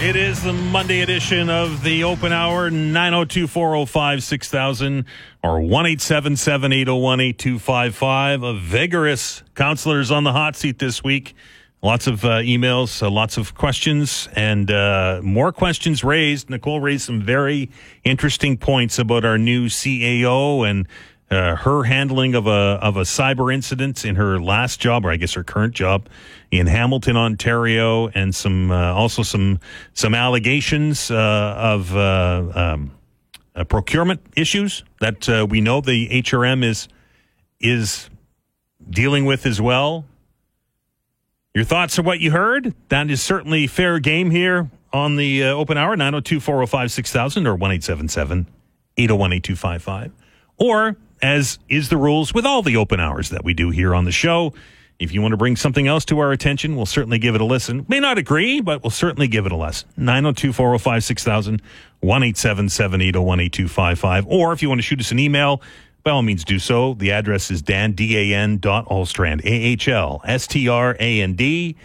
It is the Monday edition of the Open Hour, 902-405-6000 or 1-877-801-8255. A vigorous counselors on the hot seat this week. Lots of emails, lots of questions, and more questions raised. Nicole raised some very interesting points about our new CAO and her handling of a cyber incident in her last job, or I guess her current job, in Hamilton, Ontario, and some allegations of procurement issues that we know the HRM is dealing with as well. Your thoughts on what you heard? That is certainly fair game here on the Open Hour, 902-405-6000 or 1-877-801-8255. Or, as is the rules with all the open hours that we do here on the show, if you want to bring something else to our attention, we'll certainly give it a listen. May not agree, but we'll certainly give it a listen. 902-405-6000, 1-877-801-8255. Or if you want to shoot us an email, by all means do so. The address is dan.ahlstrand, AHLSTRAND,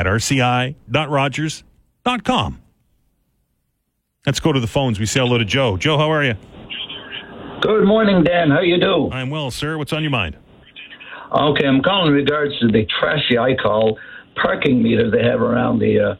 @rci.rogers.com. Let's go to the phones. We say hello to Joe. Joe, how are you? Good morning, Dan. How you do? I'm well, sir. What's on your mind? Okay, I'm calling in regards to the trashy, I call, parking meters they have around the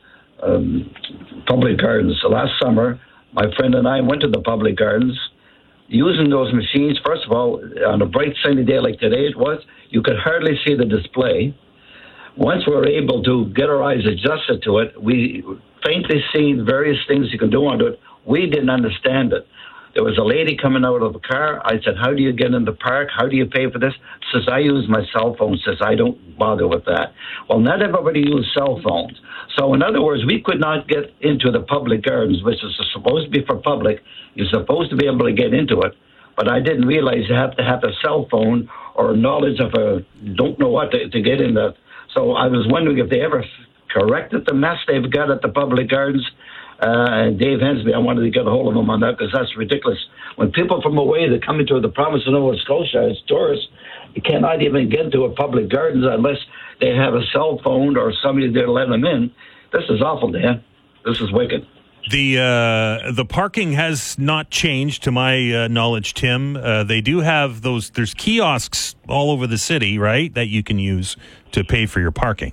public gardens. So last summer, my friend and I went to the public gardens. Using those machines, first of all, on a bright sunny day like today it was, you could hardly see the display. Once we were able to get our eyes adjusted to it, we faintly seen various things you can do onto it. We didn't understand it. There was a lady coming out of the car. I said, how do you get in the park? How do you pay for this? Says, I use my cell phone. Says, I don't bother with that. Well, not everybody uses cell phones. So in other words, we could not get into the public gardens, which is supposed to be for public. You're supposed to be able to get into it. But I didn't realize you have to have a cell phone or knowledge of don't know what to get in that. So I was wondering if they ever corrected the mess they've got at the public gardens. Dave Hensby, I wanted to get a hold of him on that because that's ridiculous. When people from away that come into the province of Nova Scotia as tourists, you cannot even get into a public gardens unless they have a cell phone or somebody there to let them in. This is awful, Dan. This is wicked. The parking has not changed to my knowledge, Tim. They do have those. There's kiosks all over the city, right, that you can use to pay for your parking.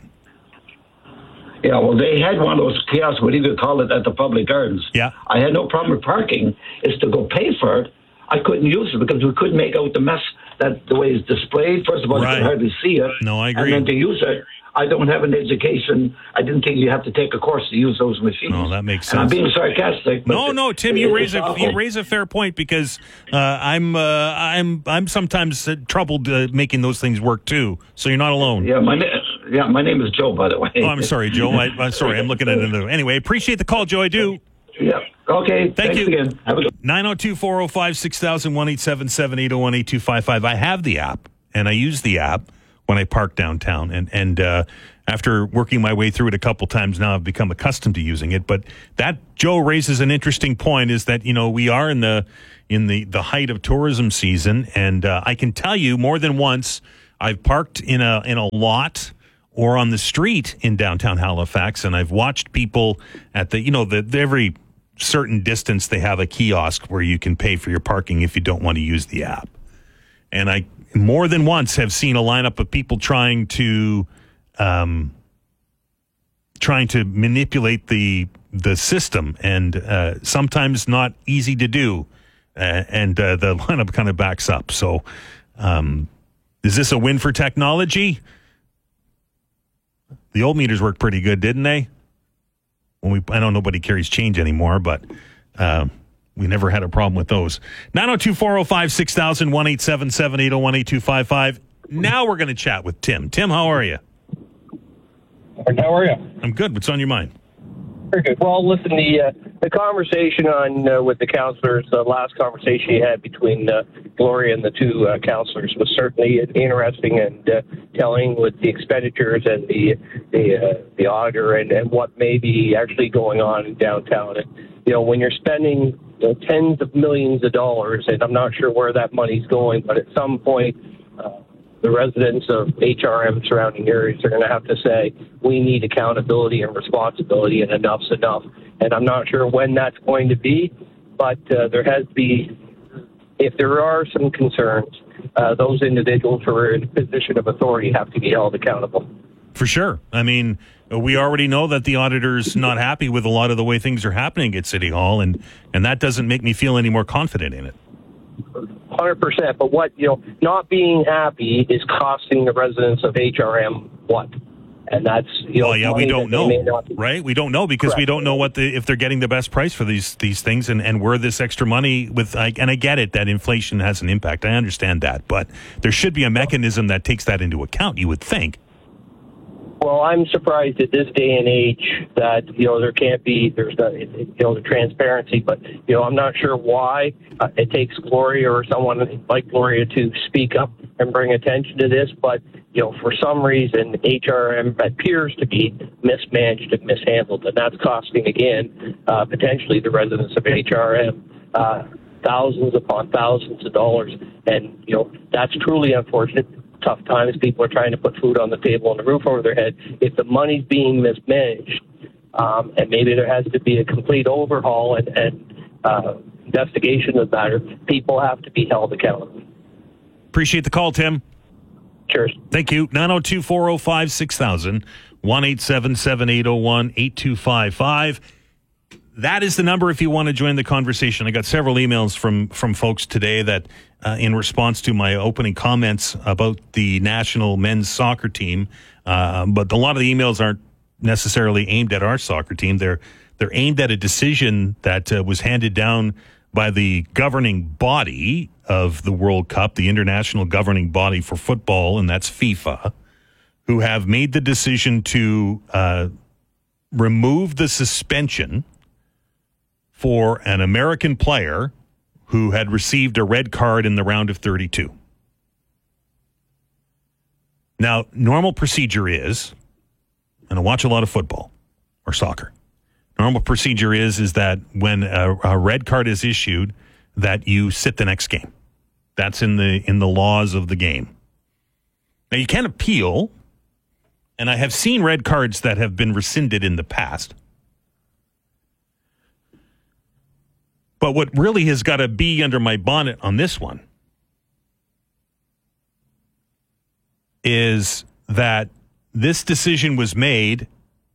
Yeah, well, they had one of those kiosks, what do you call it, at the public gardens. Yeah. I had no problem with parking. It's to go pay for it. I couldn't use it because we couldn't make out the mess that the way it's displayed. First of all, you can hardly see it. No, I agree. And then to use it, I don't have an education. I didn't think you have to take a course to use those machines. Oh, that makes sense. And I'm being sarcastic. No, Tim, you raise a fair point because I'm sometimes troubled making those things work too. So you're not alone. Yeah, my name is Joe, by the way. Oh, I'm sorry, Joe. I'm sorry. I'm looking at another. Anyway, appreciate the call, Joe. I do. Yeah. Okay. Thank you Again. Have a good 902-405-6000, 1-877-801-8255. I have the app, and I use the app when I park downtown. And after working my way through it a couple times now, I've become accustomed to using it. But that, Joe raises an interesting point, is that, we are in the height of tourism season. And I can tell you more than once, I've parked in a lot or on the street in downtown Halifax, and I've watched people at every certain distance they have a kiosk where you can pay for your parking if you don't want to use the app. And I more than once have seen a lineup of people trying to manipulate the system, and sometimes not easy to do. And the lineup kind of backs up. So is this a win for technology? The old meters worked pretty good, didn't they? I know nobody carries change anymore, but we never had a problem with those. 902-405-6000, 1-877-801-8255. Now we're going to chat with Tim. Tim, how are you? How are you? I'm good. What's on your mind? Very good. Well, listen, the conversation with the counselors, the last conversation you had between Gloria and the two counselors was certainly interesting and telling with the expenditures and the auditor and what may be actually going on in downtown. And, when you're spending tens of millions of dollars, and I'm not sure where that money's going, but at some point the residents of HRM surrounding areas are going to have to say, we need accountability and responsibility, and enough's enough. And I'm not sure when that's going to be, but there has to be, if there are some concerns, those individuals who are in a position of authority have to be held accountable. For sure. I mean, we already know that the auditor's not happy with a lot of the way things are happening at City Hall, and that doesn't make me feel any more confident in it. 100%. But what, not being happy is costing the residents of HRM what? And that's, we don't know, right? We don't know because Correct. We don't know if they're getting the best price for these things and where this extra money and I get it that inflation has an impact. I understand that, but there should be a mechanism that takes that into account, you would think. Well, I'm surprised at this day and age that, there can't be, there's the transparency, but, I'm not sure why it takes Gloria or someone like Gloria to speak up and bring attention to this, but, for some reason, HRM appears to be mismanaged and mishandled, and that's costing, again, potentially the residents of HRM thousands upon thousands of dollars, and, that's truly unfortunate. Tough times, people are trying to put food on the table and the roof over their head. If the money's being mismanaged, and maybe there has to be a complete overhaul and investigation of the matter, people have to be held accountable. Appreciate the call, Tim. Cheers. Thank you. 902-405-6000, 1-877-801-8255. That is the number if you want to join the conversation. I got several emails from folks today that, in response to my opening comments about the national men's soccer team, but a lot of the emails aren't necessarily aimed at our soccer team. They're aimed at a decision that was handed down by the governing body of the World Cup, the international governing body for football, and that's FIFA, who have made the decision to remove the suspension for an American player who had received a red card in the round of 32. Now, normal procedure is, and I watch a lot of football or soccer, normal procedure is that when a red card is issued, that you sit the next game. That's in the laws of the game. Now, you can't appeal, and I have seen red cards that have been rescinded in the past. But what really has got to be under my bonnet on this one is that this decision was made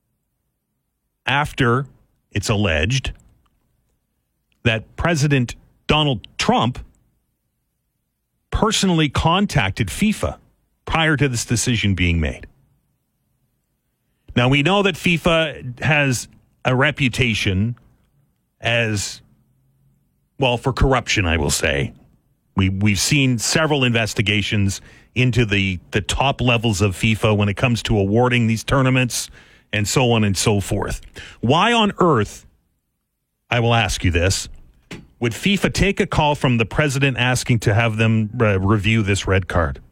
after it's alleged that President Donald Trump personally contacted FIFA prior to this decision being made. Now, we know that FIFA has a reputation as, well, for corruption, I will say. We've seen several investigations into the top levels of FIFA when it comes to awarding these tournaments and so on and so forth. Why on earth, I will ask you this, would FIFA take a call from the president asking to have them review this red card?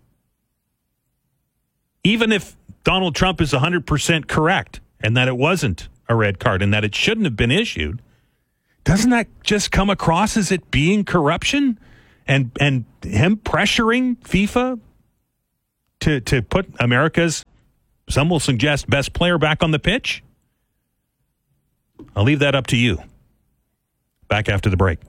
Even if Donald Trump is 100% correct and that it wasn't a red card and that it shouldn't have been issued, doesn't that just come across as it being corruption and him pressuring FIFA to put America's, some will suggest, best player back on the pitch? I'll leave that up to you. Back after the break.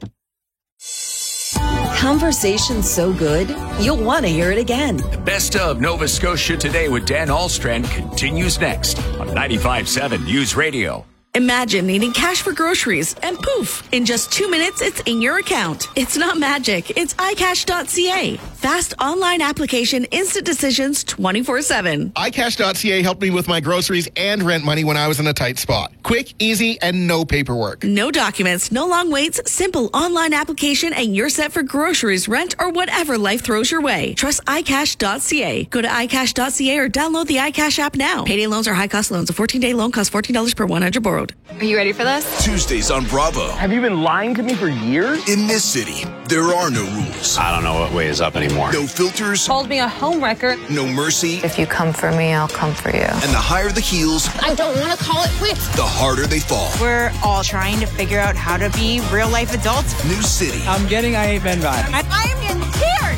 Conversation's so good, you'll want to hear it again. The best of Nova Scotia Today with Dan Ahlstrand continues next on 95.7 News Radio. Imagine needing cash for groceries and poof, in just 2 minutes, it's in your account. It's not magic. It's iCash.ca. Fast online application, instant decisions 24/7. iCash.ca helped me with my groceries and rent money when I was in a tight spot. Quick, easy, and no paperwork. No documents, no long waits, simple online application, and you're set for groceries, rent, or whatever life throws your way. Trust iCash.ca. Go to iCash.ca or download the iCash app now. Payday loans are high-cost loans. A 14-day loan costs $14 per 100 borrowed. Are you ready for this? Tuesdays on Bravo. Have you been lying to me for years? In this city, there are no rules. I don't know what way is up anymore. No filters. Called me a homewrecker. No mercy. If you come for me, I'll come for you. And the higher the heels, I don't want to call it quits. the harder they fall. We're all trying to figure out how to be real-life adults. New City. I'm getting I Hate Men vibe. I am in tears.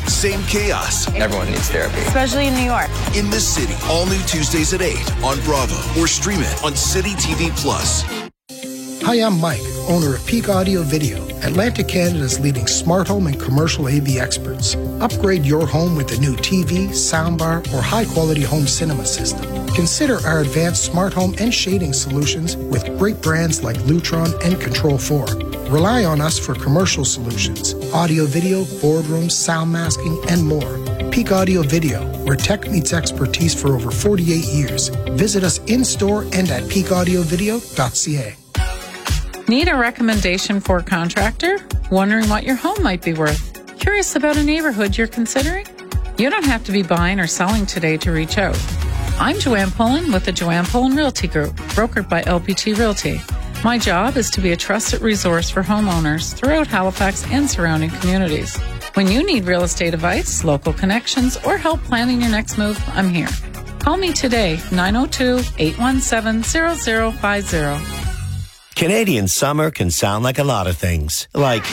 Same chaos. Everyone needs therapy. Especially in New York. In the City. All new Tuesdays at 8 on Bravo or stream it on City TV Plus. Hi, I'm Mike, owner of Peak Audio Video, Atlantic Canada's leading smart home and commercial AV experts. Upgrade your home with a new TV, soundbar, or high-quality home cinema system. Consider our advanced smart home and shading solutions with great brands like Lutron and Control 4. Rely on us for commercial solutions, audio video, boardrooms, sound masking, and more. Peak Audio Video, where tech meets expertise for over 48 years. Visit us in-store and at peakaudiovideo.ca. Need a recommendation for a contractor? Wondering what your home might be worth? Curious about a neighborhood you're considering? You don't have to be buying or selling today to reach out. I'm Joanne Pullen with the Joanne Pullen Realty Group, brokered by LPT Realty. My job is to be a trusted resource for homeowners throughout Halifax and surrounding communities. When you need real estate advice, local connections, or help planning your next move, I'm here. Call me today, 902-817-0050. Canadian summer can sound like a lot of things, like,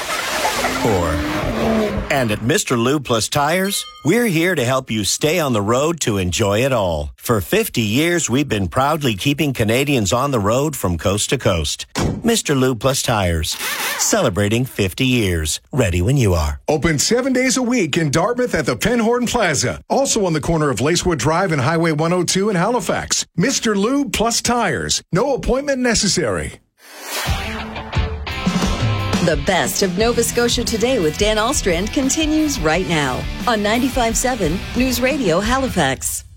and at Mr. Lube Plus Tires, we're here to help you stay on the road to enjoy it all. For 50 years, we've been proudly keeping Canadians on the road from coast to coast. Mr. Lube Plus Tires, celebrating 50 years. Ready when you are. Open 7 days a week in Dartmouth at the Penhorn Plaza. Also on the corner of Lacewood Drive and Highway 102 in Halifax. Mr. Lube Plus Tires. No appointment necessary. The best of Nova Scotia Today with Dan Alstrand continues right now on 95.7 News Radio Halifax.